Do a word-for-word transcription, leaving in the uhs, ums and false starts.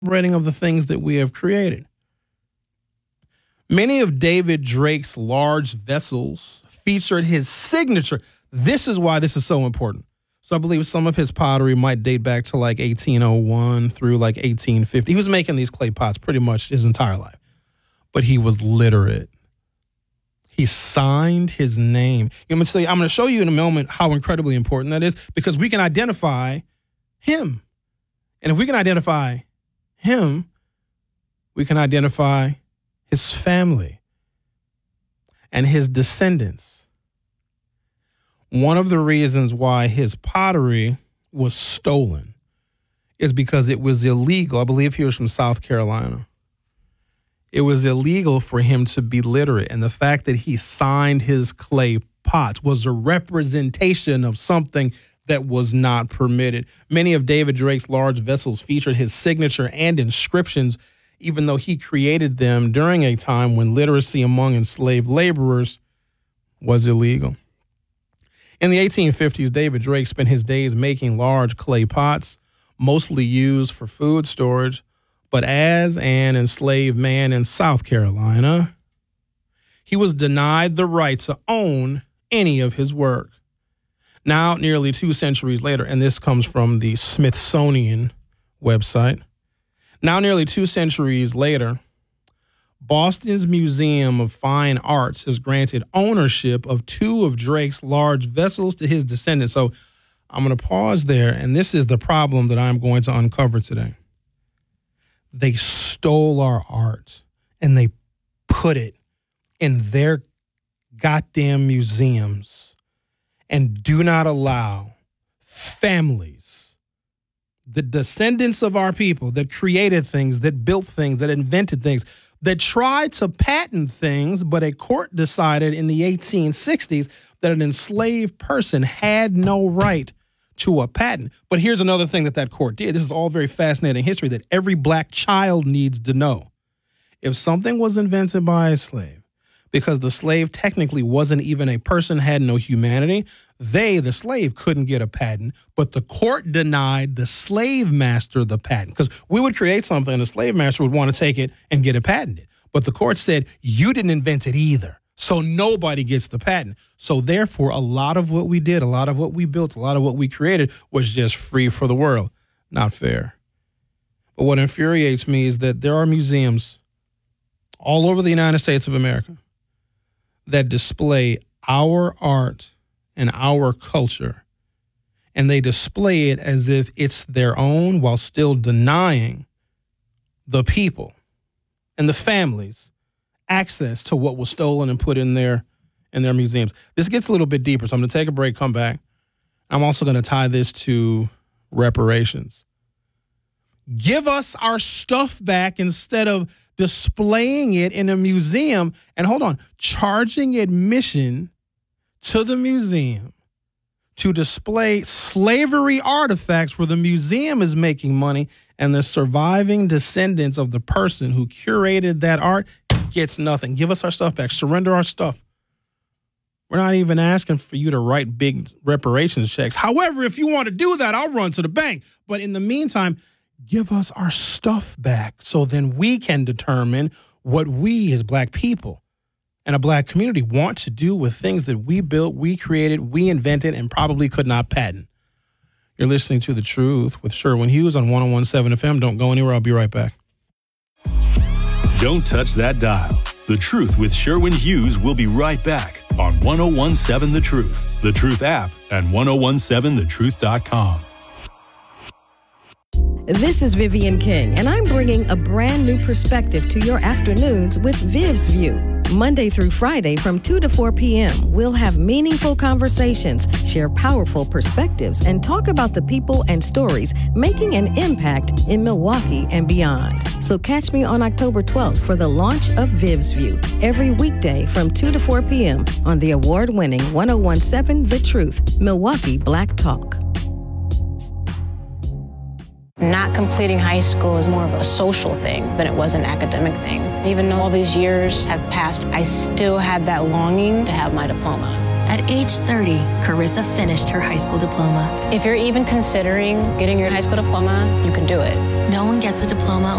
Rating of the things that we have created. Many of David Drake's large vessels featured his signature. This is why this is so important. So I believe some of his pottery might date back to like eighteen oh one through like eighteen fifty. He was making these clay pots pretty much his entire life. But he was literate. He signed his name. I'm going to tell you, I'm going to show you in a moment how incredibly important that is, because we can identify him. And if we can identify him, we can identify his family and his descendants. One of the reasons why his pottery was stolen is because it was illegal. I believe he was from South Carolina. It was illegal for him to be literate. And the fact that he signed his clay pots was a representation of something that was not permitted. Many of David Drake's large vessels featured his signature and inscriptions, even though he created them during a time when literacy among enslaved laborers was illegal. In the eighteen fifties, David Drake spent his days making large clay pots, mostly used for food storage. But as an enslaved man in South Carolina, he was denied the right to own any of his work. Now, nearly two centuries later, and this comes from the Smithsonian website. Now, nearly two centuries later, Boston's Museum of Fine Arts has granted ownership of two of Drake's large vessels to his descendants. So I'm going to pause there, and this is the problem that I'm going to uncover today. They stole our art, and they put it in their goddamn museums, and do not allow families, the descendants of our people that created things, that built things, that invented things, that tried to patent things, but a court decided in the eighteen sixties that an enslaved person had no right to a patent. But here's another thing that that court did. This is all very fascinating history that every black child needs to know. If something was invented by a slave, because the slave technically wasn't even a person, had no humanity, they, the slave, couldn't get a patent, but the court denied the slave master the patent. Because we would create something and the slave master would want to take it and get it patented. But the court said, you didn't invent it either, so nobody gets the patent. So therefore, a lot of what we did, a lot of what we built, a lot of what we created was just free for the world. Not fair. But what infuriates me is that there are museums all over the United States of America that display our art and our culture, and they display it as if it's their own while still denying the people and the families access to what was stolen and put in their in their museums. This gets a little bit deeper, so I'm going to take a break, come back. I'm also going to tie this to reparations. Give us our stuff back instead of displaying it in a museum and, hold on, charging admission to the museum to display slavery artifacts where the museum is making money and the surviving descendants of the person who curated that art gets nothing. Give us our stuff back. Surrender our stuff. We're not even asking for you to write big reparations checks. However, if you want to do that, I'll run to the bank. But in the meantime, give us our stuff back so then we can determine what we as black people and a black community want to do with things that we built, we created, we invented, and probably could not patent. You're listening to The Truth with Sherwin Hughes on one oh one seven F M. Don't go anywhere. I'll be right back. Don't touch that dial. The Truth with Sherwin Hughes will be right back on one oh one seven The Truth, The Truth app, and ten seventeen the truth dot com. This is Vivian King, and I'm bringing a brand new perspective to your afternoons with Viv's View. Monday through Friday from two to four p.m., we'll have meaningful conversations, share powerful perspectives, and talk about the people and stories making an impact in Milwaukee and beyond. So catch me on October twelfth for the launch of Viv's View, every weekday from two to four p.m. on the award-winning ten seventeen The Truth, Milwaukee Black Talk. Not completing high school is more of a social thing than it was an academic thing. Even though all these years have passed, I still had that longing to have my diploma. At age thirty, Carissa finished her high school diploma. If you're even considering getting your high school diploma, you can do it. No one gets a diploma